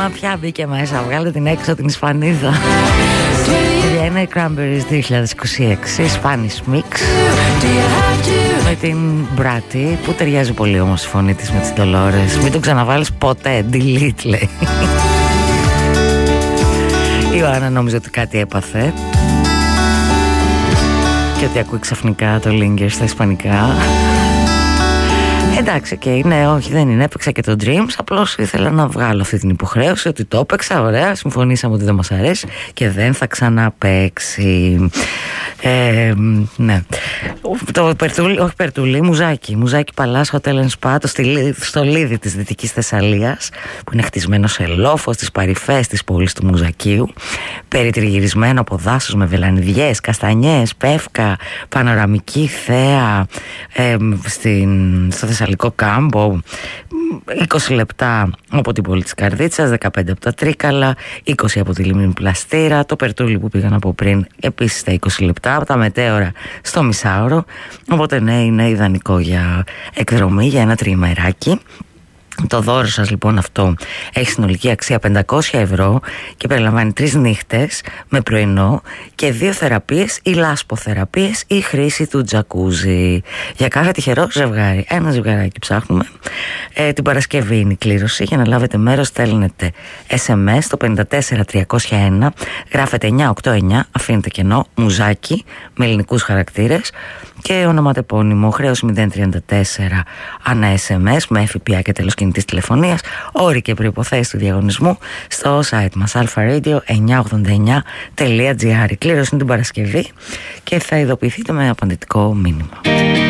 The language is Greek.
Πια μπήκε μέσα, βγάλε την έξω την Ισπανίδα. Είναι οι Cranberries 2026, Spanish Mix, με την Bratty, που ταιριάζει πολύ όμως η φωνή της με τις Dolores. Μην το ξαναβάλεις ποτέ, delete λέει. Η Ιωάννα νόμιζε ότι κάτι έπαθε και ότι ακούει ξαφνικά το Linger στα ισπανικά. Εντάξει, okay, ναι, όχι, δεν είναι. Έπαιξα και το Dreams. Απλώς ήθελα να βγάλω αυτή την υποχρέωση ότι το έπαιξα. Ωραία, συμφωνήσαμε ότι δεν μας αρέσει και δεν θα ξαναπαίξει. Ναι. Το Περτούλι, όχι Περτούλι, Μουζάκι Παλάς Hotel and Spa, το στολίδι της Δυτικής Θεσσαλίας, που είναι χτισμένο σε λόφο στις παρυφές της πόλης του Μουζακίου, περιτριγυρισμένο από δάσους με βελανιδιές, καστανιές, πεύκα, πανοραμική θέα, στο Θεσσαλικό κάμπο. 20 λεπτά από την πόλη της Καρδίτσας, 15 από τα Τρίκαλα, 20 από τη λίμνη Πλαστήρα. Το Περτούλι που πήγαν από πριν επίσης τα 20 λεπτά, από τα μετέωρα στο μισάωρο. Οπότε ναι, είναι ιδανικό για εκδρομή, για ένα τριημεράκι. Το δώρο σας λοιπόν αυτό έχει συνολική αξία 500 ευρώ και περιλαμβάνει 3 νύχτες με πρωινό και 2 θεραπείες ή λάσποθεραπείες ή χρήση του τζακούζι. Για κάθε τυχερό ζευγάρι, ένα ζευγαράκι ψάχνουμε. Την Παρασκευή είναι η κλήρωση. Για να λάβετε μέρος στέλνετε SMS στο 54301, γράφετε 989, αφήνετε κενό, Μουζάκι με ελληνικούς χαρακτήρες και ονοματεπώνυμο, χρέος 034 ανά SMS με ΦΠΑ και τέλος κινητής τηλεφωνίας. Όροι και προϋποθέσεις του διαγωνισμού στο site μας alpharadio989.gr. Η κλήρωση είναι την Παρασκευή και θα ειδοποιηθείτε με απαντητικό μήνυμα.